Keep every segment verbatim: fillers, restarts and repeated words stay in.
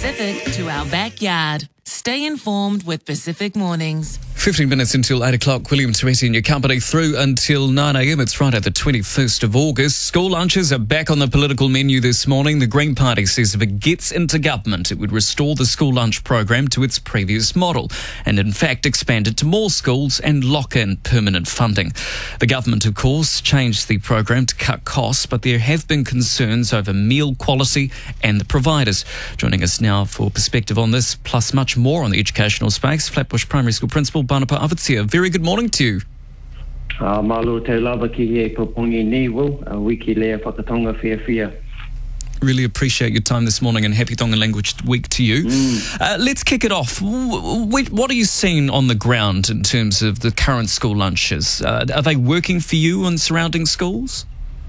Pacific to our backyard. Stay informed with Pacific Mornings. fifteen minutes until eight o'clock. William Teresi in your company through until nine a.m. It's Friday the twenty-first of August. School lunches are back on the political menu this morning. The Green Party says if it gets into government, it would restore the school lunch program to its previous model and in fact expand it to more schools and lock in permanent funding. The government, of course, changed the program to cut costs, but there have been concerns over meal quality and the providers. Joining us now for perspective on this, plus much more on the educational space, Flatbush Primary School Principal Banapa Avitsia. Very good morning to you. Uh, malo te lava ki he popongi ni wo, wiki lea whakatonga fia fia. Really appreciate your time this morning and happy Tongan Language Week to you. Mm. Uh, let's kick it off. What are you seeing on the ground in terms of the current school lunches? Uh, are they working for you in surrounding schools?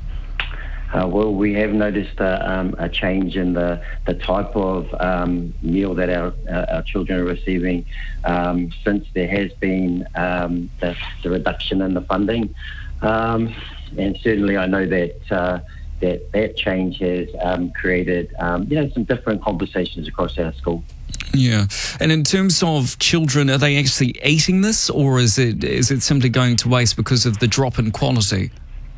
Uh, well, we have noticed uh, um, a change in the, the type of um, meal that our, uh, our children are receiving um, since there has been um, the, the reduction in the funding. Um, and certainly I know that uh, that, that change has um, created um, you know, some different conversations across our school. Yeah. And in terms of children, are they actually eating this, or is it is it simply going to waste because of the drop in quality?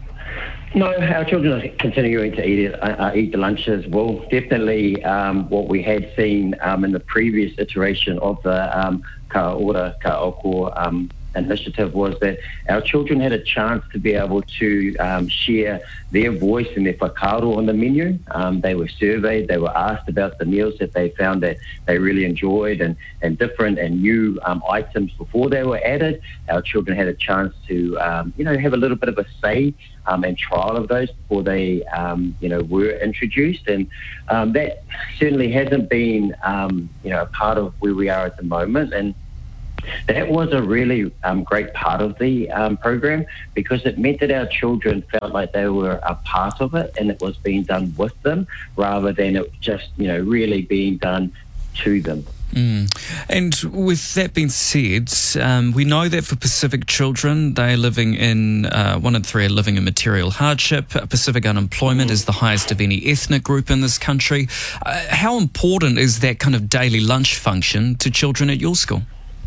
No, our children are continuing to eat it, uh, eat the lunches. Well, definitely um, what we had seen um, in the previous iteration of the um, Ka Ora Ka Oko um, initiative was that our children had a chance to be able to um, share their voice and their whakaaro on the menu. Um, they were surveyed, they were asked about the meals that they found that they really enjoyed and, and different and new um, items before they were added. Our children had a chance to, um, you know, have a little bit of a say um, and trial of those before they, um, you know, were introduced. And um, that certainly hasn't been, um, you know, a part of where we are at the moment. And that was a really um, great part of the um, program because it meant that our children felt like they were a part of it and it was being done with them rather than it just, you know, really being done to them. Mm. And with that being said, um, we know that for Pacific children, they're living in, uh, one in three are living in material hardship. Pacific unemployment mm. is the highest of any ethnic group in this country. Uh, how important is that kind of daily lunch function to children at your school?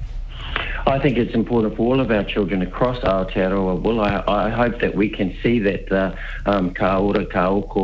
I think it's important for all of our children across Aotearoa. Well, I, I hope that we can see that uh, um, Ka Ora Ka Oko